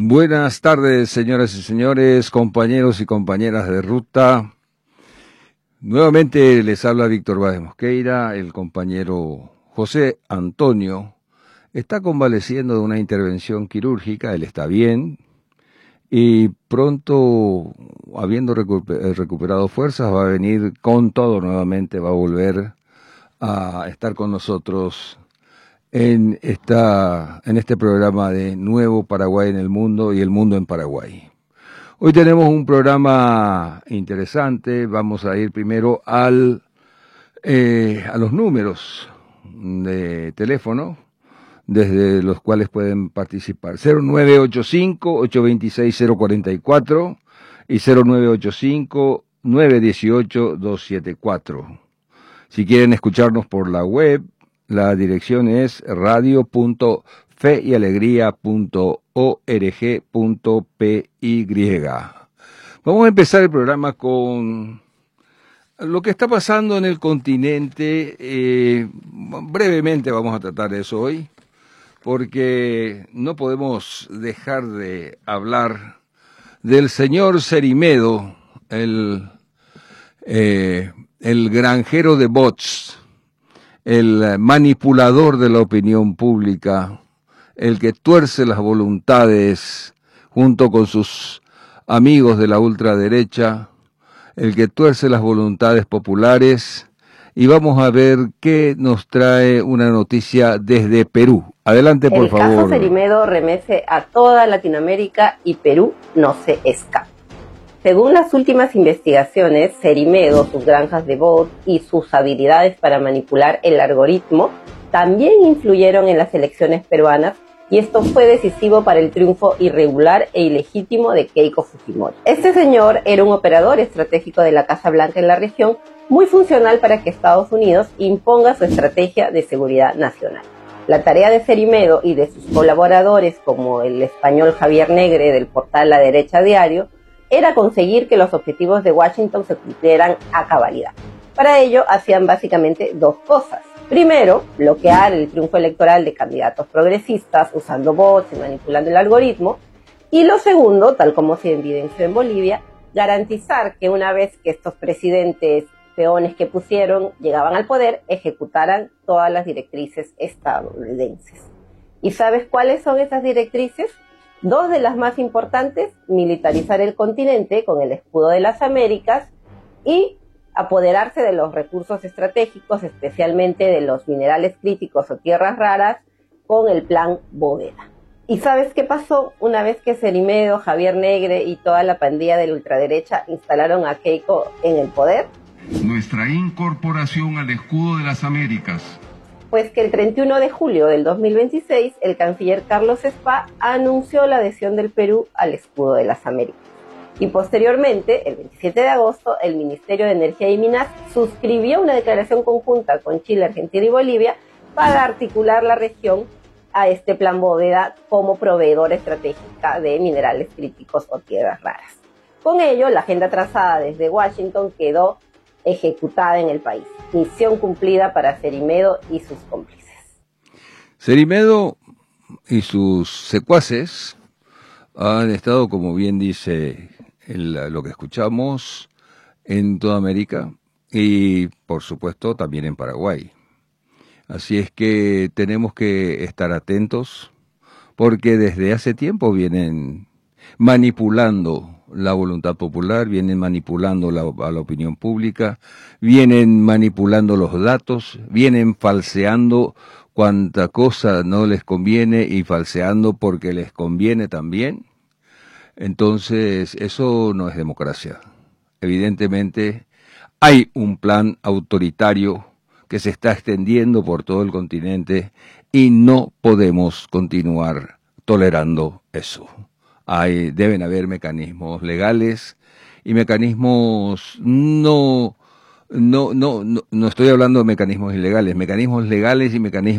Buenas tardes, señoras y señores, compañeros y compañeras de ruta. Nuevamente les habla Víctor Báez Mosqueira. El compañero José Antonio está convaleciendo de una intervención quirúrgica. Él está bien y pronto, habiendo recuperado fuerzas, va a venir con todo nuevamente, va a volver a estar con nosotros en este programa de Nuevo Paraguay en el Mundo y el Mundo en Paraguay. Hoy tenemos un programa interesante. Vamos a ir primero a los números de teléfono desde los cuales pueden participar. 0985-826-044 y 0985-918-274. Si quieren escucharnos por la web, la dirección es radio.feyalegría.org.py. Vamos a empezar el programa con lo que está pasando en el continente. Brevemente vamos a tratar eso hoy, porque no podemos dejar de hablar del señor Cerimedo, el granjero de bots, el manipulador de la opinión pública, el que tuerce las voluntades junto con sus amigos de la ultraderecha, el que tuerce las voluntades populares. Y vamos a ver qué nos trae una noticia desde Perú. Adelante, por favor. El caso Cerimedo remece a toda Latinoamérica y Perú no se escapa. Según las últimas investigaciones, Cerimedo, sus granjas de bots y sus habilidades para manipular el algoritmo también influyeron en las elecciones peruanas, y esto fue decisivo para el triunfo irregular e ilegítimo de Keiko Fujimori. Este señor era un operador estratégico de la Casa Blanca en la región, muy funcional para que Estados Unidos imponga su estrategia de seguridad nacional. La tarea de Cerimedo y de sus colaboradores, como el español Javier Negre del portal La Derecha Diario, era conseguir que los objetivos de Washington se cumplieran a cabalidad. Para ello hacían básicamente dos cosas. Primero, bloquear el triunfo electoral de candidatos progresistas usando bots y manipulando el algoritmo. Y lo segundo, tal como se evidenció en Bolivia, garantizar que una vez que estos presidentes peones que pusieron llegaban al poder, ejecutaran todas las directrices estadounidenses. ¿Y sabes cuáles son esas directrices? Dos de las más importantes: militarizar el continente con el escudo de las Américas y apoderarse de los recursos estratégicos, especialmente de los minerales críticos o tierras raras, con el plan Bóveda. ¿Y sabes qué pasó una vez que Cerimedo, Javier Negre y toda la pandilla de la ultraderecha instalaron a Keiko en el poder? Nuestra incorporación al escudo de las Américas. Pues que el 31 de julio del 2026, el canciller Carlos Spa anunció la adhesión del Perú al escudo de las Américas. Y posteriormente, el 27 de agosto, el Ministerio de Energía y Minas suscribió una declaración conjunta con Chile, Argentina y Bolivia para articular la región a este plan Bóveda como proveedor estratégica de minerales críticos o tierras raras. Con ello, la agenda trazada desde Washington quedó ejecutada en el país. Misión cumplida para Cerimedo y sus cómplices. Cerimedo y sus secuaces han estado, como bien dice lo que escuchamos, en toda América y, por supuesto, también en Paraguay. Así es que tenemos que estar atentos, porque desde hace tiempo vienen manipulando la voluntad popular, vienen manipulando a la opinión pública, vienen manipulando los datos, vienen falseando cuanta cosa no les conviene y falseando porque les conviene también. Entonces, eso no es democracia. Evidentemente, hay un plan autoritario que se está extendiendo por todo el continente y no podemos continuar tolerando eso. Deben haber mecanismos legales y mecanismos no estoy hablando de mecanismos ilegales, mecanismos legales y mecanismos